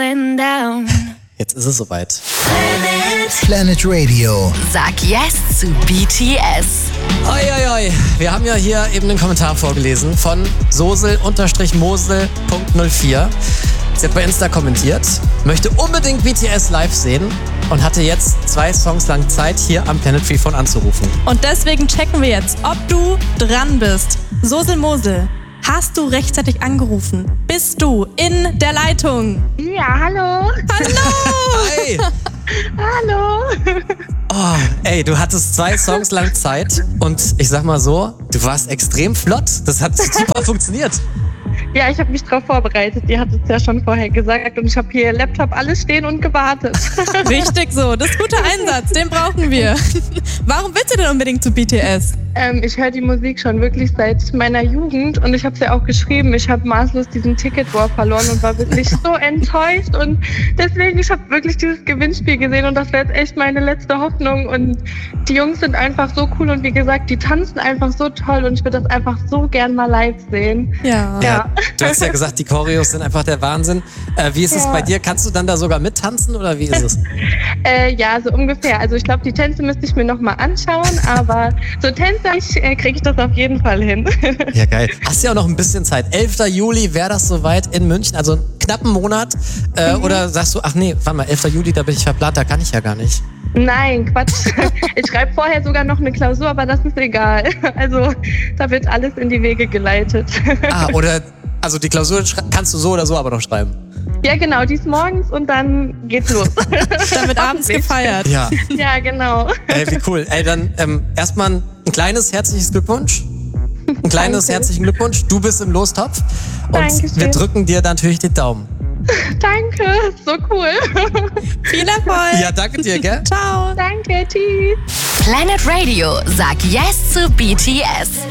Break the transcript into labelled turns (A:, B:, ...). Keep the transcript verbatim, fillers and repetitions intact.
A: going down.
B: Jetzt ist es soweit.
C: Planet Radio.
D: Sag yes zu B T S.
B: Oi, oi, oi. Wir haben ja hier eben den Kommentar vorgelesen von Sosel-Mosel Punkt null vier. Sie hat bei Insta kommentiert, möchte unbedingt B T S live sehen und hatte jetzt zwei Songs lang Zeit, hier am Planet Freephone anzurufen.
E: Und deswegen checken wir jetzt, ob du dran bist. Sosel Mosel, hast du rechtzeitig angerufen? Bist du in der Leitung?
F: Ja, hallo.
E: Hallo!
B: Hi!
F: Hallo.
B: Oh, ey, du hattest zwei Songs lang Zeit und ich sag mal so, du warst extrem flott. Das hat super funktioniert.
F: Ja, ich habe mich darauf vorbereitet. Ihr hattet es ja schon vorher gesagt und ich habe hier Laptop alles stehen und gewartet.
E: Richtig so, das ist guter Einsatz, den brauchen wir. Warum willst du denn unbedingt zu B T S?
F: ähm, ich höre die Musik schon wirklich seit meiner Jugend und ich habe es ja auch geschrieben. Ich habe maßlos diesen Ticket War verloren und war wirklich so enttäuscht und deswegen, ich habe wirklich dieses Gewinnspiel gesehen und das wäre jetzt echt meine letzte Hoffnung und die Jungs sind einfach so cool und wie gesagt, die tanzen einfach so toll und ich würde das einfach so gern mal live sehen.
E: Ja.
B: Ja, du hast ja gesagt, die Choreos sind einfach der Wahnsinn. Äh, wie ist es
F: Ja.
B: bei dir? Kannst du dann da sogar mittanzen oder wie ist es?
F: Äh, ja, so ungefähr. Also ich glaube, die Tänze müsste ich mir nochmal anschauen, aber so tänzerisch äh, kriege ich das auf jeden Fall hin.
B: Ja, geil. Hast ja auch noch ein bisschen Zeit. elfter Juli wäre das soweit in München, also einen knappen Monat. Äh,
F: Mhm.
B: Oder sagst du, ach nee, warte mal, elfter Juli, da bin ich verplant, da kann ich ja gar nicht.
F: Nein, Quatsch. Ich schreibe vorher sogar noch eine Klausur, aber das ist egal. Also da wird alles in die Wege geleitet.
B: Ah, oder, also die Klausur schra- kannst du so oder so aber noch schreiben.
F: Ja, genau, die ist morgens und dann geht's los.
E: Dann wird abends gefeiert.
B: Ja.
F: Ja, genau.
B: Ey, wie cool. Ey, dann ähm, erstmal ein kleines herzliches Glückwunsch. Ein kleines
F: Danke.
B: herzlichen Glückwunsch. Du bist im Lostopf. Und
F: Dankeschön.
B: wir drücken dir natürlich den Daumen.
F: Danke, so cool.
E: Viel Erfolg.
B: Ja, danke dir, gell?
E: Ciao.
F: Danke, tschüss.
D: Planet Radio, sag yes zu B T S.